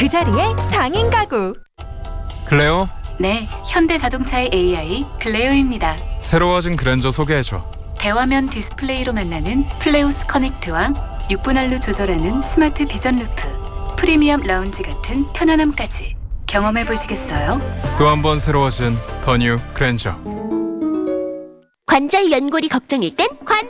자리에 장인 가구. 클레오, 네, 현대자동차의 AI 클레오입니다. 새로워진 그랜저 소개해줘. 대화면 디스플레이로 만나는 플레우스 커넥트와 6분할로 조절하는 스마트 비전 루프, 프리미엄 라운지 같은 편안함까지 경험해 보시겠어요? 또 한 번 새로워진 더 뉴 그랜저. 관절 연골이 걱정일 땐 관절